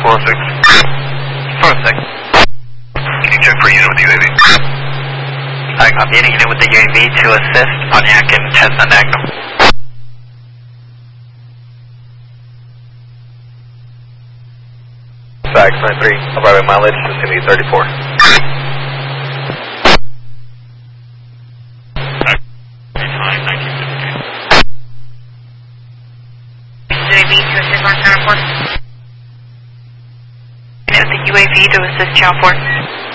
406. 406. Can you check for a unit with the UAV? I'm getting in with the UAV to assist Pontiac and Cessna Magnum. Fax 93, arriving mileage, vicinity 34. UAV to assist on Channel 4. With the UAV to assist Channel 4.